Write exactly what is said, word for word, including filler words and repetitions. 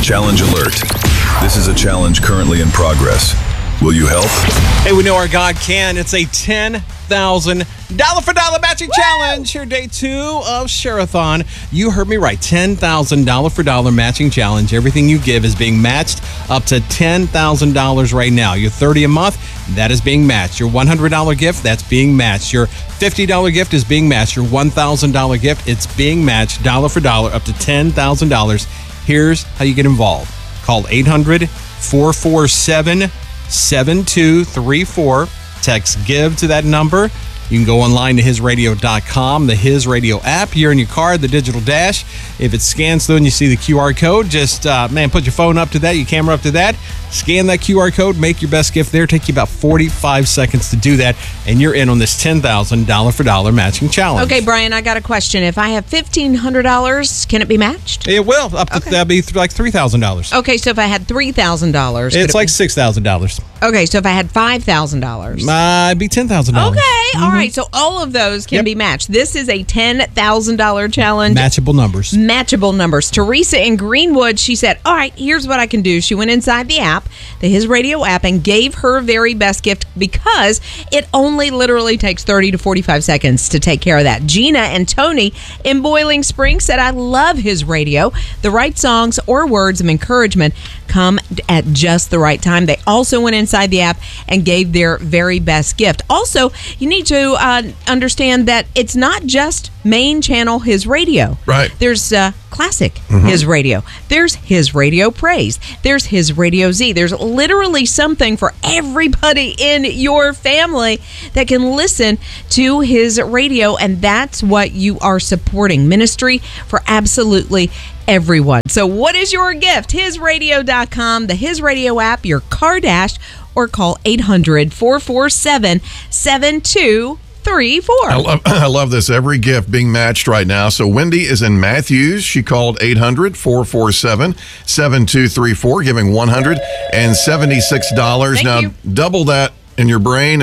Challenge alert. This is a challenge currently in progress. Will you help? Hey, we know our God can. It's a ten thousand dollars for dollar matching Woo! Challenge. Here, day two of Share-a-thon. You heard me right. ten thousand dollars for dollar matching challenge. Everything you give is being matched up to ten thousand dollars right now. Your thirty dollars a month, that is being matched. Your one hundred dollars gift, that's being matched. Your fifty dollars gift is being matched. Your one thousand dollars gift, it's being matched dollar for dollar up to ten thousand dollars. Here's how you get involved. Call eight hundred, four four seven, seven two three four. Text GIVE to that number. You can go online to his radio dot com, the His Radio app. You're in your car, the digital dash. If it scans through and you see the Q R code, just, uh, man, put your phone up to that, your camera up to that. Scan that Q R code, make your best gift there. Take you about forty-five seconds to do that, and you're in on this ten thousand dollars for dollar matching challenge. Okay, Brian, I got a question. If I have fifteen hundred dollars, can it be matched? It will. Up to, okay. That'll be th- like three thousand dollars. Okay, so if I had three thousand dollars. It's it like be- six thousand dollars. Okay, so if I had five thousand dollars. Uh, it'd be ten thousand dollars. Okay, mm-hmm. all right. So all of those can yep. be matched. This is a ten thousand dollars challenge. Matchable numbers. Matchable numbers. Teresa in Greenwood, she said, all right, here's what I can do. She went inside the app, the His Radio app, and gave her very best gift because it only literally takes thirty to forty-five seconds to take care of that. Gina and Tony in Boiling Springs said, I love His Radio. The right songs or words of encouragement come at just the right time. They also went inside the app and gave their very best gift. Also, you need to uh, understand that it's not just main channel His Radio. Right. There's uh, classic Mm-hmm. His Radio. There's His Radio Praise. There's His Radio Z. There's literally something for everybody in your family that can listen to His Radio, and that's what you are supporting. Ministry for absolutely everyone. So what is your gift? his radio dot com, the His Radio app, your car dash, or call eight hundred, four four seven, seven two three four. I love, I love this. Every gift being matched right now. So Wendy is in Matthews. She called eight hundred, four four seven, seven two three four, giving one hundred seventy-six dollars. Thank now, you. double that in your brain.